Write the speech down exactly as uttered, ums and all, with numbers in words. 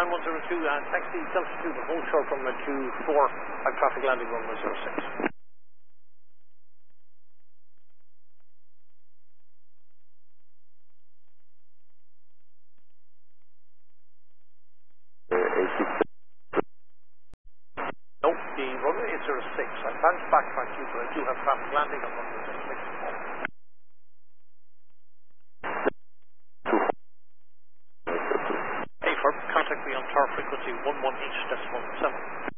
Iran one zero two, and taxi Delta two, but hold short runway two four at traffic landing runway zero six. No, the runway is zero six. Advance backtrack you, but I do have traffic landing on runway zero six. Hey, for contact me on tower frequency one one H decimal seven.